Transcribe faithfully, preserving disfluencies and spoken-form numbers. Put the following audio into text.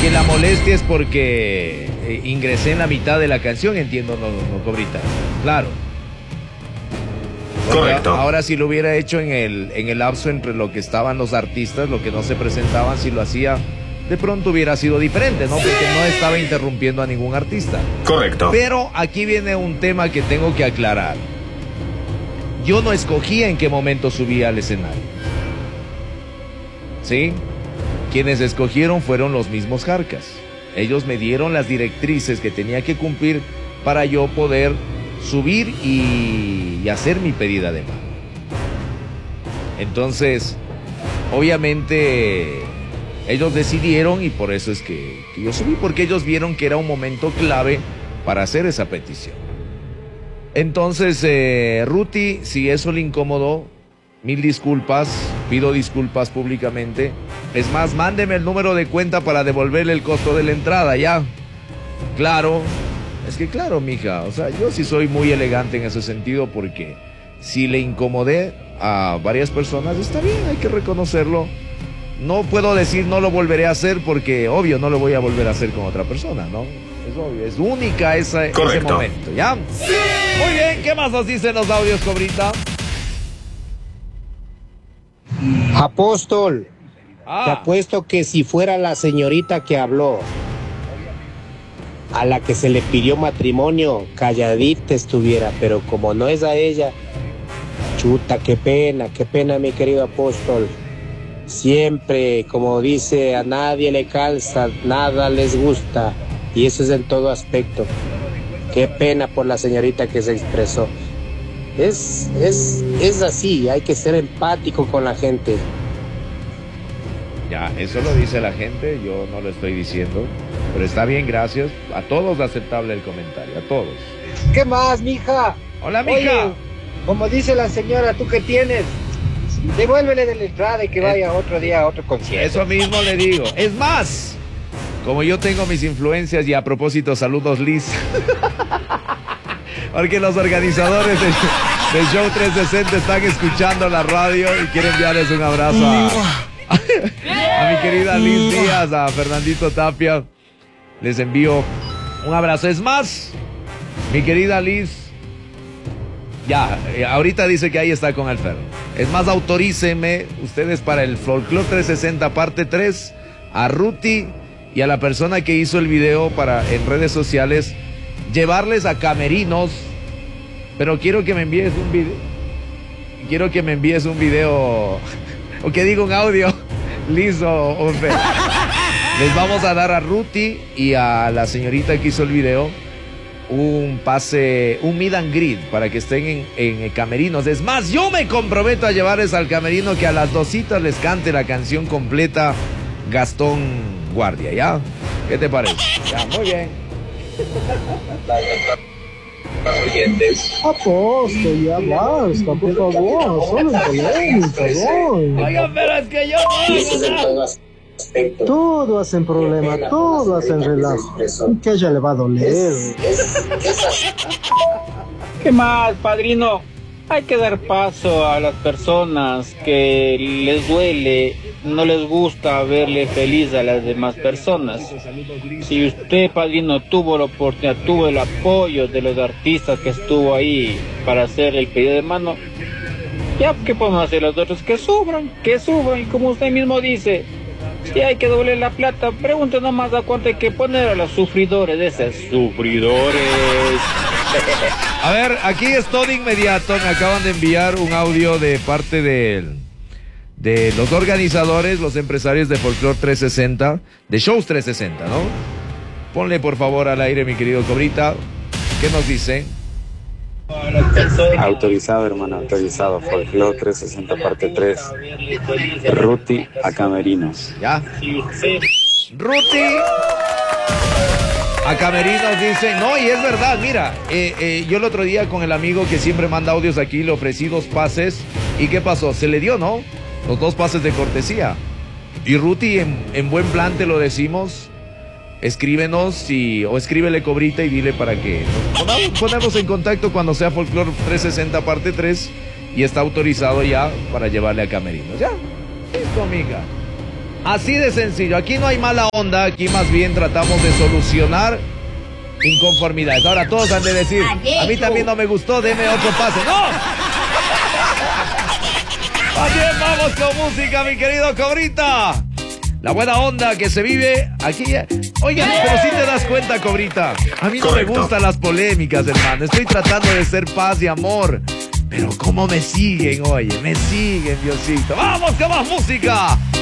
que la molestia es porque eh, ingresé en la mitad de la canción, entiendo, no, no, Cobrita. Claro. Porque Correcto. Ahora si lo hubiera hecho en el, en el lapso entre lo que estaban los artistas, lo que no se presentaban, si lo hacía, de pronto hubiera sido diferente, ¿no? Porque no estaba interrumpiendo a ningún artista. Correcto. Pero aquí viene un tema que tengo que aclarar. Yo no escogía en qué momento subía al escenario. ¿Sí? Quienes escogieron fueron los mismos Jarcas. Ellos me dieron las directrices que tenía que cumplir para yo poder subir y, y hacer mi pedida de mano. Entonces, obviamente, ellos decidieron y por eso es que, que yo subí, porque ellos vieron que era un momento clave para hacer esa petición. Entonces, eh, Ruti, si eso le incomodó, mil disculpas, pido disculpas públicamente. Es más, mándeme el número de cuenta para devolverle el costo de la entrada, ¿ya? Claro, es que claro, mija, o sea, yo sí soy muy elegante en ese sentido porque si le incomodé a varias personas, está bien, hay que reconocerlo. No puedo decir no lo volveré a hacer porque, obvio, no lo voy a volver a hacer con otra persona, ¿no? Es obvio, es única esa, ese momento, ¿ya? Muy bien, ¿qué más nos dicen los audios, Cobrita? Apóstol, ah. te apuesto que si fuera la señorita que habló, a la que se le pidió matrimonio, calladita estuviera, pero como no es a ella, chuta, qué pena, qué pena, mi querido apóstol. Siempre, como dice, a nadie le calza, nada les gusta, y eso es en todo aspecto. Qué pena por la señorita que se expresó. Es, es, es así, hay que ser empático con la gente. Ya, eso lo dice la gente, yo no lo estoy diciendo, pero está bien, gracias. A todos aceptable el comentario, a todos. ¿Qué más, mija? Hola, mija. Oye, como dice la señora, ¿tú qué tienes? Devuélvele de la entrada y que vaya otro día a otro concierto. Eso mismo le digo. Es más, como yo tengo mis influencias y a propósito, saludos, Liz. Porque los organizadores del, del Show trescientos sesenta están escuchando la radio y quiero enviarles un abrazo a, a mi querida Liz Díaz, a Fernandito Tapia. Les envío un abrazo. Es más, mi querida Liz, ya, ahorita dice que ahí está con el Ferro. Es más, autorícenme ustedes para el Folklore trescientos sesenta parte tres, a Ruti y a la persona que hizo el video para en redes sociales, llevarles a camerinos, pero quiero que me envíes un video, quiero que me envíes un video, o que diga un audio, liso o feo. Les vamos a dar a Ruti y a la señorita que hizo el video un pase, un meet and greet para que estén en, en camerinos. Es más, yo me comprometo a llevarles al camerino que a las dositas les cante la canción completa Gastón Guardia, ¿ya? ¿Qué te parece? Ya, muy bien. Apóstol, ya basta, por favor, solo en polémica, voy. Oiga, pero es que yo no. Todo hacen problema, todo hacen relajo. Que a ella le va a doler. ¿Qué más, padrino? Hay que dar paso a las personas que les duele, no les gusta verle feliz a las demás personas. Si usted, padrino, tuvo la oportunidad, tuvo el apoyo de los artistas que estuvo ahí para hacer el pedido de mano, ya, ¿qué podemos hacer los otros? Que subran, que suban, y como usted mismo dice, si hay que doble la plata, pregunte nomás a cuánto hay que poner a los sufridores de esos sufridores. A ver, aquí es todo inmediato. Me acaban de enviar un audio de parte de, de los organizadores, los empresarios de Folklore trescientos sesenta, de Shows trescientos sesenta, ¿no? Ponle por favor al aire, mi querido Cobrita. ¿Qué nos dice? Autorizado, hermano, autorizado. Folklore trescientos sesenta parte tres. Ruti a camerinos. ¿Ya? Ruti a camerinos, dicen. No, y es verdad, mira, eh, eh, yo el otro día con el amigo que siempre manda audios aquí, le ofrecí dos pases. ¿Y qué pasó? Se le dio, ¿no? Los dos pases de cortesía. Y Ruti, en, en buen plan te lo decimos, escríbenos y, o escríbele Cobrita y dile para que nos ponamos, ponemos en contacto cuando sea Folklore trescientos sesenta parte tres y está autorizado ya para llevarle a camerinos. ¿Ya? Listo, amiga. Así de sencillo. Aquí no hay mala onda. Aquí más bien tratamos de solucionar inconformidades. Ahora todos han de decir, a mí también no me gustó, deme otro pase. ¡No! También vamos con música, mi querido Cobrita. La buena onda que se vive aquí. Oigan, pero si te das cuenta, Cobrita, a mí no Correcto. me gustan las polémicas, hermano. Estoy tratando de ser paz y amor. Pero cómo me siguen, oye, me siguen, Diosito. ¡Vamos con más música!